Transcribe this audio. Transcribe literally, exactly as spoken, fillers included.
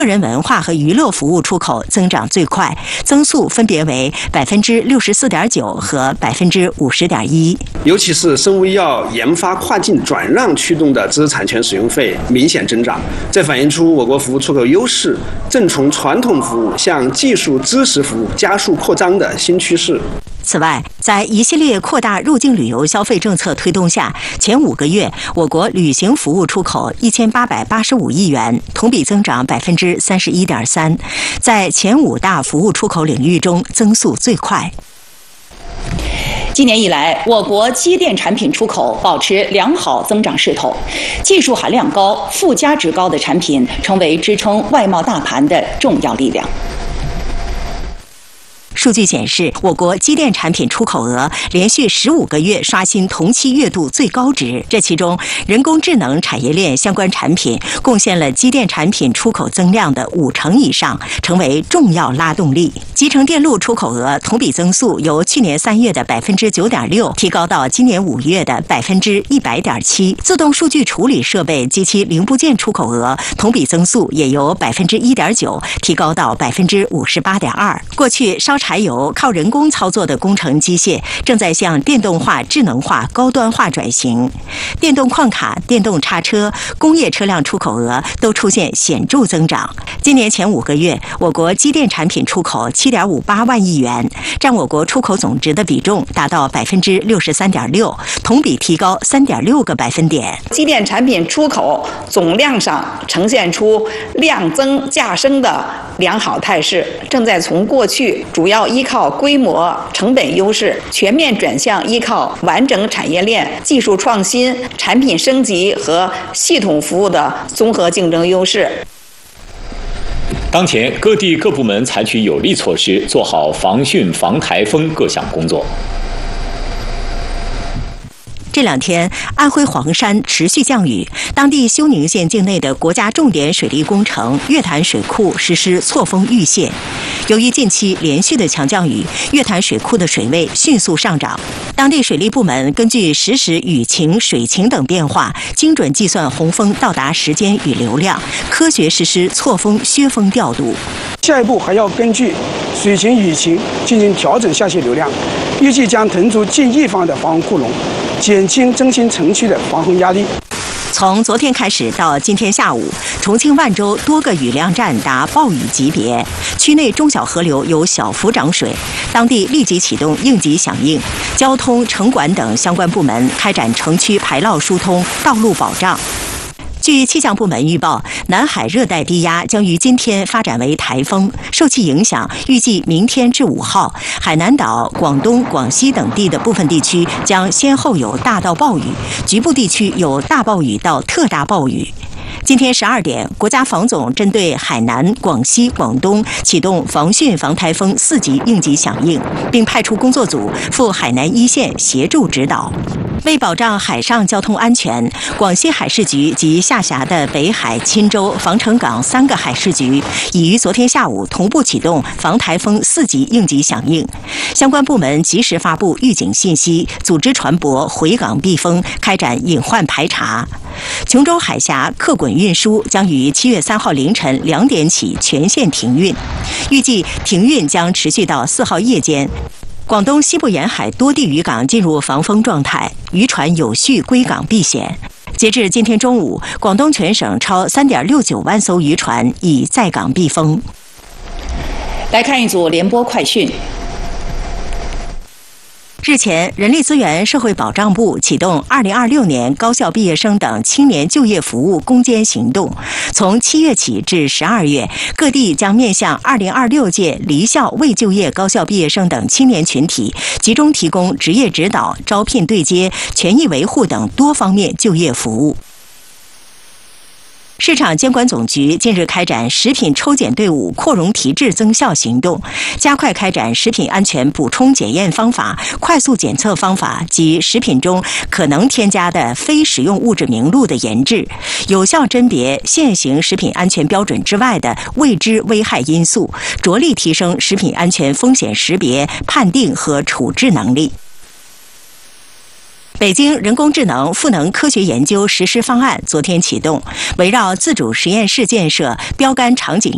个人文化和娱乐服务出口增长最快，增速分别为百分之六十四点九和百分之五十点一。 尤其是生物医药研发跨境转让驱动的知识产权使用费明显增长，这反映出我国服务出口优势正从传统服务向技术知识服务加速扩张的新趋势。 此外，在一系列扩大入境旅游消费政策推动下，前五个月我国旅行服务出口一千八百八十五亿元，同比增长百分之三十一点三，在前五大服务出口领域中增速最快。 今年以来，我国机电产品出口保持良好增长势头，技术含量高、附加值高的产品成为支撑外贸大盘的重要力量。 数据显示，我国机电产品出口额连续十五个月刷新同期月度最高值。这其中，人工智能产业链相关产品贡献了机电产品出口增量的五成以上，成为重要拉动力。集成电路出口额同比增速由去年三月的百分之九点六提高到今年五月的百分之一百点七。自动数据处理设备及其零部件出口额同比增速也由百分之一点九提高到百分之五十八点二。过去烧柴油靠人工操作的工程机械正在向电动化、智能化、高端化转型。电动矿卡、电动叉车、工业车辆出口额都出现显著增长。今年前五个月，我国机电产品出口七点五八万亿元，占我国出口总值的比重达到百分之六十三点六，同比提高三点六个百分点。 机电产品出口总量上呈现出量增价升的良好态势，正在从过去主要依靠规模、成本优势，全面转向依靠完整产业链、技术创新、产品升级和系统服务的综合竞争优势。 当前，各地各部门采取有力措施，做好防汛、防台风各项工作。 这两天，安徽黄山持续降雨，当地休宁县境内的国家重点水利工程月潭水库实施错峰预泄。由于近期连续的强降雨，月潭水库的水位迅速上涨。当地水利部门根据实时雨情、水情等变化，精准计算洪峰到达时间与流量，科学实施错峰削峰调度。 下一步还要根据水情、雨情进行调整下泄流量，预计将腾出近亿方的防洪库容，减轻中心城区的防洪压力。 从昨天开始到今天下午，重庆万州多个雨量站达暴雨级别，区内中小河流有小幅涨水，当地立即启动应急响应，交通、城管等相关部门开展城区排涝疏通、道路保障。据气象部门预报，南海热带低压将于今天发展为台风，受其影响，预计明天至五号，海南岛、广东、广西等地的部分地区将先后有大到暴雨，局部地区有大暴雨到特大暴雨。今天十二点，国家防总针对海南、广西、广东启动防汛防台风四级应急响应，并派出工作组赴海南一线协助指导。为保障海上交通安全，广西海事局及下辖的北海、钦州、防城港三个海事局已于昨天下午同步启动防台风四级应急响应，相关部门及时发布预警信息，组织船舶回港避风，开展隐患排查。琼州海峡客滚运输将于七月三号凌晨两点起全线停运，预计停运将持续到四号夜间。广东西部沿海多地渔港进入防风状态，渔船有序归港避险。截至今天中午，广东全省超 三点六九万艘渔船已在港避风。 来看一组联播快讯。 日前，人力资源社会保障部启动二零二六年高校毕业生等青年就业服务攻坚行动，从七月起至十二月，各地将面向二零二六届离校未就业高校毕业生等青年群体，集中提供职业指导、招聘对接、权益维护等多方面就业服务。市场监管总局近日开展食品抽检队伍扩容提质增效行动，加快开展食品安全补充检验方法、快速检测方法及食品中可能添加的非食用物质名录的研制，有效甄别现行食品安全标准之外的未知危害因素，着力提升食品安全风险识别、判定和处置能力。北京人工智能赋能科学研究实施方案昨天启动，围绕自主实验室建设、标杆场景